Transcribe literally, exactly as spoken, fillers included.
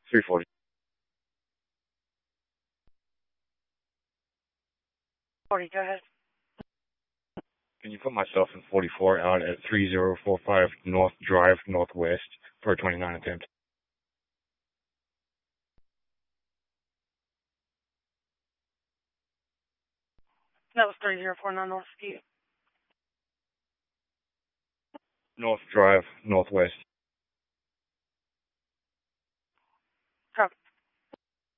three forty. forty, go ahead. Can you put myself in forty-four out at three zero four five North Drive, Northwest, for a twenty-nine attempt? That was three zero four nine North Street. North Drive, Northwest.